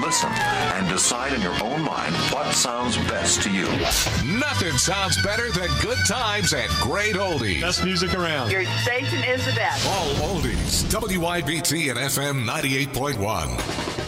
listen and decide in your own mind what sounds best to you. Nothing sounds better than good times and great oldies. Best music around. Your station is the best. All oldies. WIBT and FM 98.1.